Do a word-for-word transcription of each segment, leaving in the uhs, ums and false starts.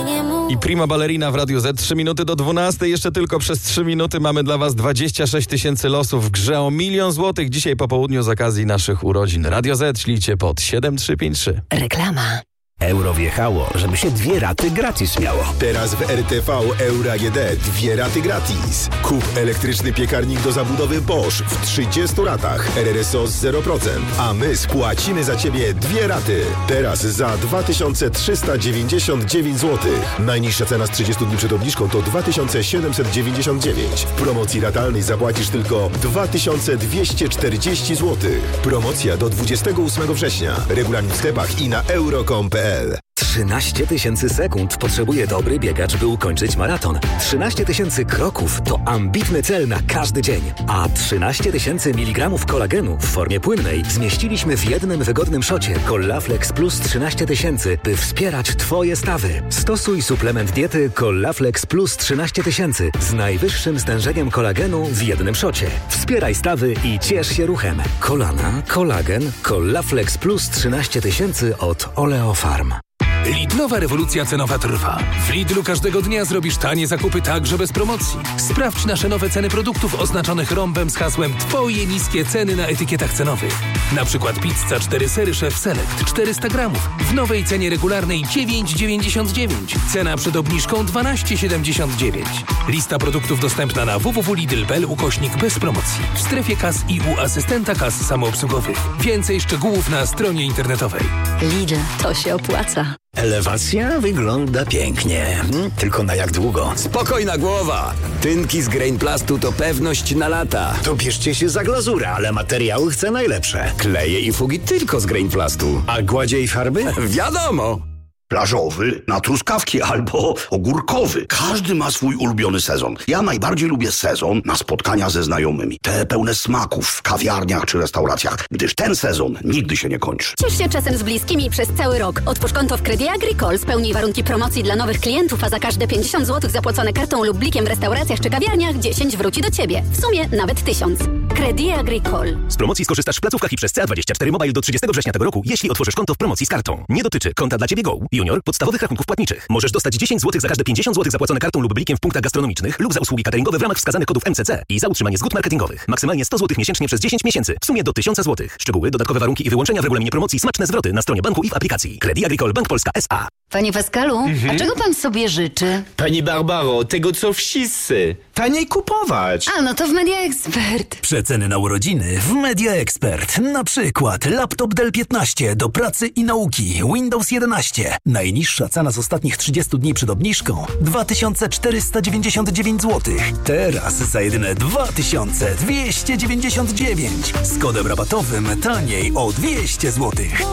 I Prima Ballerina w Radiu Z. trzy minuty do dwunastej. Jeszcze tylko przez trzy minuty mamy dla Was dwadzieścia sześć tysięcy losów w grze o milion złotych. Dzisiaj po południu z okazji naszych urodzin. Radio Z ślijcie pod siedem trzy pięć trzy. Reklama. Euro wjechało, żeby się dwie raty gratis miało. Teraz w R T V Euro A G D dwie raty gratis. Kup elektryczny piekarnik do zabudowy Bosch w trzydziestu ratach. R R S O z zero procent. A my spłacimy za Ciebie dwie raty. Teraz za dwa tysiące trzysta dziewięćdziesiąt dziewięć złotych. Najniższa cena z trzydziestu dni przed obniżką to dwa tysiące siedemset dziewięćdziesiąt dziewięć. W promocji ratalnej zapłacisz tylko dwa tysiące dwieście czterdzieści złotych. Promocja do dwudziestego ósmego września. Regulamin w sklepach i na euro kropka com kropka p l. trzynaście tysięcy sekund potrzebuje dobry biegacz, by ukończyć maraton. trzynaście tysięcy kroków to ambitny cel na każdy dzień. A trzynaście tysięcy miligramów kolagenu w formie płynnej zmieściliśmy w jednym wygodnym szocie Collaflex Plus trzynaście tysięcy, by wspierać Twoje stawy. Stosuj suplement diety Collaflex Plus trzynaście tysięcy z najwyższym stężeniem kolagenu w jednym szocie. Wspieraj stawy i ciesz się ruchem. Kolana, kolagen, Collaflex Plus trzynaście tysięcy od Oleofarm. Lidlowa rewolucja cenowa trwa. W Lidlu każdego dnia zrobisz tanie zakupy także bez promocji. Sprawdź nasze nowe ceny produktów oznaczonych rąbem z hasłem Twoje niskie ceny na etykietach cenowych. Na przykład pizza cztery sery Chef Select czterysta gramów w nowej cenie regularnej dziewięć dziewięćdziesiąt dziewięć. Cena przed obniżką dwanaście siedemdziesiąt dziewięć. Lista produktów dostępna na w w w kropka lidl kropka p l ukośnik bez promocji. W strefie kas i u asystenta kas samoobsługowych. Więcej szczegółów na stronie internetowej. Lidl, to się opłaca. Elewacja wygląda pięknie. Hmm, tylko na jak długo? Spokojna głowa! Tynki z Grainplastu to pewność na lata. To bierzcie się za glazurę, ale materiały chcę najlepsze. Kleje i fugi tylko z Grainplastu. A gładzie i farby? Wiadomo! Plażowy, na truskawki albo ogórkowy. Każdy ma swój ulubiony sezon. Ja najbardziej lubię sezon na spotkania ze znajomymi. Te pełne smaków w kawiarniach czy restauracjach, gdyż ten sezon nigdy się nie kończy. Ciesz się czasem z bliskimi przez cały rok. Otwórz konto w Credit Agricole, spełnij warunki promocji dla nowych klientów, a za każde pięćdziesiąt złotych zapłacone kartą lub blikiem w restauracjach czy kawiarniach dziesięć wróci do Ciebie. W sumie nawet tysiąc. Credit Agricole. Z promocji skorzystasz w placówkach i przez C A dwadzieścia cztery Mobile do trzydziestego września tego roku, jeśli otworzysz konto w promocji z kartą. Nie dotyczy konta dla Ciebie Go, Junior, podstawowych rachunków płatniczych. Możesz dostać dziesięć złotych za każde pięćdziesiąt złotych zapłacone kartą lub blikiem w punktach gastronomicznych lub za usługi cateringowe w ramach wskazanych kodów M C C i za utrzymanie zgód marketingowych. Maksymalnie sto złotych miesięcznie przez dziesięć miesięcy. W sumie do tysiąc złotych. Szczegóły, dodatkowe warunki i wyłączenia w regulaminie promocji, smaczne zwroty na stronie banku i w aplikacji. Credit Agricole Bank Polska S A. Panie Pascalu, Mhm. a czego pan sobie życzy? Pani Barbaro, tego co wszyscy. Taniej kupować. A, no to w Media Expert. Przeceny na urodziny w Media Expert. Na przykład laptop Dell piętnaście do pracy i nauki, Windows jedenaście. Najniższa cena z ostatnich trzydziestu dni przed obniżką dwa tysiące czterysta dziewięćdziesiąt dziewięć złotych. Teraz za jedyne dwa tysiące dwieście dziewięćdziesiąt dziewięć. Z kodem rabatowym taniej o dwieście złotych.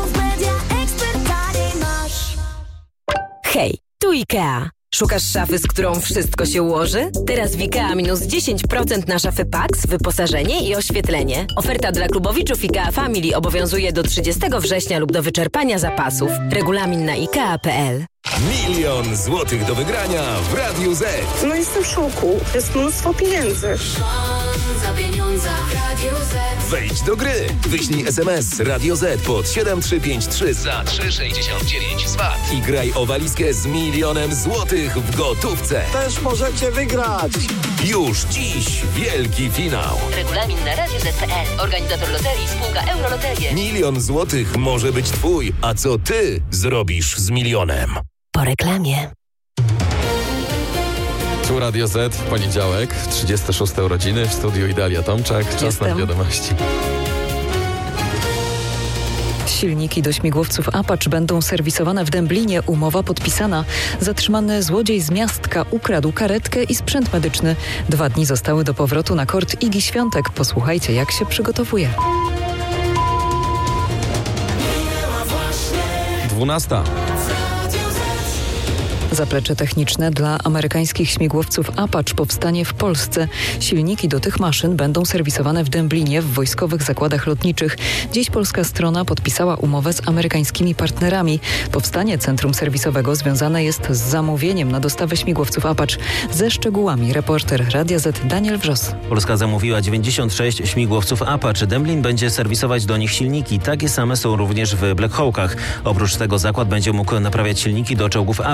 Hej, tu IKEA. Szukasz szafy, z którą wszystko się ułoży? Teraz w IKEA minus dziesięć procent na szafy Pax, wyposażenie i oświetlenie. Oferta dla klubowiczów IKEA Family obowiązuje do trzydziestego września lub do wyczerpania zapasów. Regulamin na ikea kropka p l. Milion złotych do wygrania w Radiu Z. No jestem w szoku. Jest mnóstwo pieniędzy. Za pieniądze w Radiu Z. Wejdź do gry. Wyślij es em es Radio Z pod siedem trzy pięć trzy za trzy sześćdziesiąt dziewięć z V A T i graj o walizkę z milionem złotych w gotówce. Też możecie wygrać. Już dziś wielki finał. Regulamin na radio zet kropka p l. Organizator loterii spółka Euroloterie. Milion złotych może być twój, a co ty zrobisz z milionem? Po reklamie. Tu Radio Z w poniedziałek, trzydzieste szóste urodziny, w studiu Idalia Tomczak. Czas Jestem. na wiadomości. Silniki do śmigłowców Apache będą serwisowane w Dęblinie. Umowa podpisana. Zatrzymany złodziej z Miastka ukradł karetkę i sprzęt medyczny. Dwa dni zostały do powrotu na kort Igi Świątek. Posłuchajcie, jak się przygotowuje. Dwunasta. Zaplecze techniczne dla amerykańskich śmigłowców Apache powstanie w Polsce. Silniki do tych maszyn będą serwisowane w Dęblinie w wojskowych zakładach lotniczych. Dziś polska strona podpisała umowę z amerykańskimi partnerami. Powstanie centrum serwisowego związane jest z zamówieniem na dostawę śmigłowców Apache. Ze szczegółami reporter Radia Z Daniel Wrzos. Polska zamówiła dziewięćdziesiąt sześć śmigłowców Apache. Dęblin będzie serwisować do nich silniki. Takie same są również w Black Hawkach. Oprócz tego zakład będzie mógł naprawiać silniki do czołgów Abrams.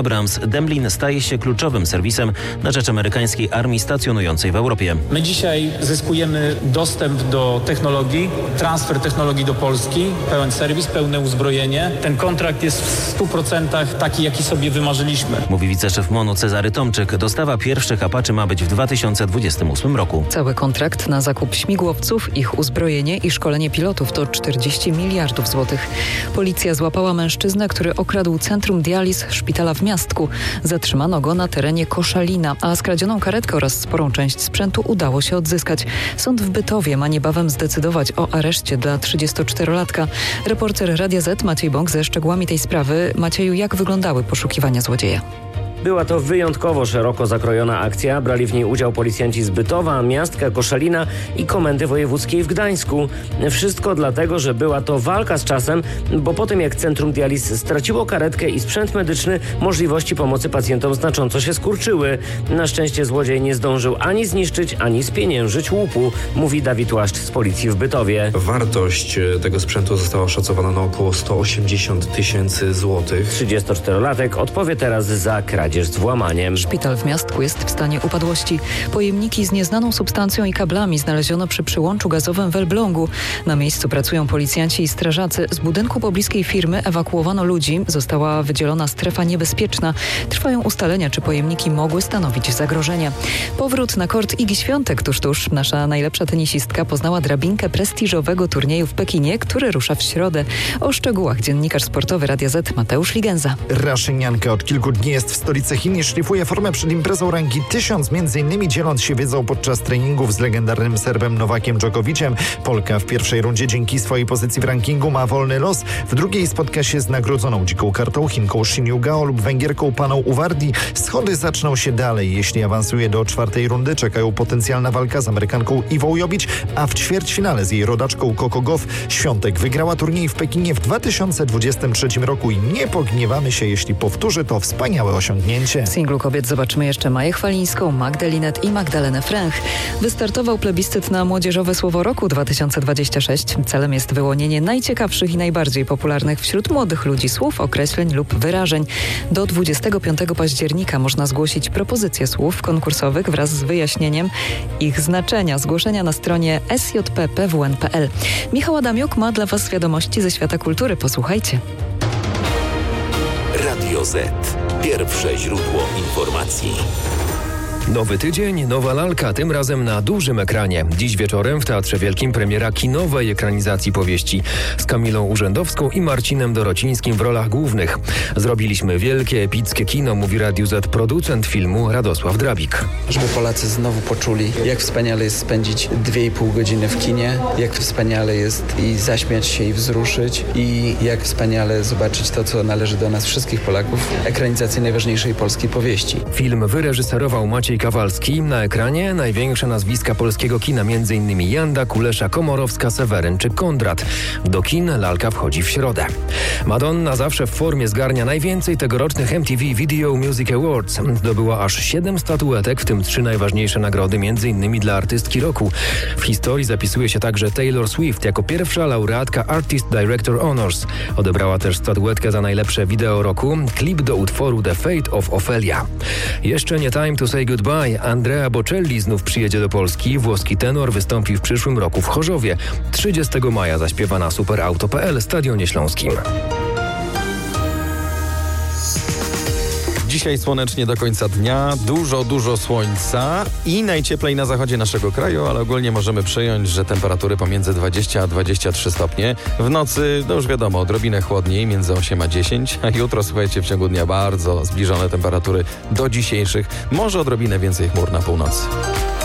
Demblin staje się kluczowym serwisem na rzecz amerykańskiej armii stacjonującej w Europie. My dzisiaj zyskujemy dostęp do technologii, transfer technologii do Polski, pełen serwis, pełne uzbrojenie. Ten kontrakt jest w stu procentach taki, jaki sobie wymarzyliśmy. Mówi wiceszef MONU Cezary Tomczyk. Dostawa pierwszych Apache ma być w dwa tysiące dwudziestym ósmym roku. Cały kontrakt na zakup śmigłowców, ich uzbrojenie i szkolenie pilotów to czterdzieści miliardów złotych. Policja złapała mężczyznę, który okradł centrum dializ szpitala w Miastku. Zatrzymano go na terenie Koszalina, a skradzioną karetkę oraz sporą część sprzętu udało się odzyskać. Sąd w Bytowie ma niebawem zdecydować o areszcie dla trzydziestoczterolatka. Reporter Radia Z Maciej Bąk ze szczegółami tej sprawy. Macieju, jak wyglądały poszukiwania złodzieja? Była to wyjątkowo szeroko zakrojona akcja. Brali w niej udział policjanci z Bytowa, Miastka, Koszalina i Komendy Wojewódzkiej w Gdańsku. Wszystko dlatego, że była to walka z czasem, bo po tym jak Centrum Dializ straciło karetkę i sprzęt medyczny, możliwości pomocy pacjentom znacząco się skurczyły. Na szczęście złodziej nie zdążył ani zniszczyć, ani spieniężyć łupu, mówi Dawid Łaszcz z policji w Bytowie. Wartość tego sprzętu została oszacowana na około sto osiemdziesiąt tysięcy złotych. trzydziestoczterolatek odpowie teraz za kradzież z włamaniem. Szpital w Miastku jest w stanie upadłości. Pojemniki z nieznaną substancją i kablami znaleziono przy przyłączu gazowym w Elblągu. Na miejscu pracują policjanci i strażacy. Z budynku pobliskiej firmy ewakuowano ludzi. Została wydzielona strefa niebezpieczna. Trwają ustalenia, czy pojemniki mogły stanowić zagrożenie. Powrót na kort Igi Świątek tuż tuż. Nasza najlepsza tenisistka poznała drabinkę prestiżowego turnieju w Pekinie, który rusza w środę. O szczegółach dziennikarz sportowy Radia Z Mateusz Ligenza. Raszynianka od kilku dni jest w stolicy Chin i szlifuje formę przed imprezą rangi tysiąc, między innymi dzieląc się wiedzą podczas treningów z legendarnym Serbem Nowakiem Dżokowiciem. Polka w pierwszej rundzie dzięki swojej pozycji w rankingu ma wolny los. W drugiej spotka się z nagrodzoną dziką kartą Chinką Shin Yu-Gao lub Węgierką Paną Uwardi. Schody zaczną się dalej. Jeśli awansuje do czwartej rundy, czekają potencjalna walka z Amerykanką Iwą Jobić, a w ćwierćfinale z jej rodaczką Coco Gauff. Świątek wygrała turniej w Pekinie w dwa tysiące dwudziestym trzecim roku i nie pogniewamy się, jeśli powtórzy to wspaniałe osiągnięcie. W singlu kobiet zobaczymy jeszcze Maję Chwalińską, Magdalinet i Magdalenę Fręch. Wystartował plebiscyt na Młodzieżowe Słowo Roku dwa tysiące dwudziesty szósty. Celem jest wyłonienie najciekawszych i najbardziej popularnych wśród młodych ludzi słów, określeń lub wyrażeń. Do dwudziestego piątego października można zgłosić propozycje słów konkursowych wraz z wyjaśnieniem ich znaczenia. Zgłoszenia na stronie s j p p w n kropka p l. Michał Adamiuk ma dla Was wiadomości ze świata kultury. Posłuchajcie. Radio Z. Pierwsze źródło informacji. Nowy tydzień, nowa lalka, tym razem na dużym ekranie. Dziś wieczorem w Teatrze Wielkim premiera kinowej ekranizacji powieści z Kamilą Urzędowską i Marcinem Dorocińskim w rolach głównych. Zrobiliśmy wielkie, epickie kino, mówi Radiu Z producent filmu Radosław Drabik. Żeby Polacy znowu poczuli, jak wspaniale jest spędzić dwie i pół godziny w kinie, jak wspaniale jest i zaśmiać się i wzruszyć i jak wspaniale zobaczyć to, co należy do nas wszystkich Polaków, ekranizację najważniejszej polskiej powieści. Film wyreżyserował Maciej Kawalski. Na ekranie największe nazwiska polskiego kina, m.in. Janda, Kulesza, Komorowska, Seweryn czy Kondrat. Do kin lalka wchodzi w środę. Madonna zawsze w formie zgarnia najwięcej tegorocznych M T V Video Music Awards. Zdobyła aż siedem statuetek, w tym trzy najważniejsze nagrody, m.in. dla artystki roku. W historii zapisuje się także Taylor Swift jako pierwsza laureatka Artist Director Honors. Odebrała też statuetkę za najlepsze wideo roku, klip do utworu The Fate of Ophelia. Jeszcze nie time to say goodbye. Andrea Bocelli znów przyjedzie do Polski. Włoski tenor wystąpi w przyszłym roku w Chorzowie. trzydziestego maja zaśpiewa na superauto kropka p l Stadionie Śląskim. Dzisiaj słonecznie do końca dnia, dużo, dużo słońca i najcieplej na zachodzie naszego kraju, ale ogólnie możemy przyjąć, że temperatury pomiędzy dwadzieścia a dwadzieścia trzy stopnie. W nocy, no już wiadomo, odrobinę chłodniej, między osiem a dziesięć, a jutro, słuchajcie, w ciągu dnia bardzo zbliżone temperatury do dzisiejszych. Może odrobinę więcej chmur na północy.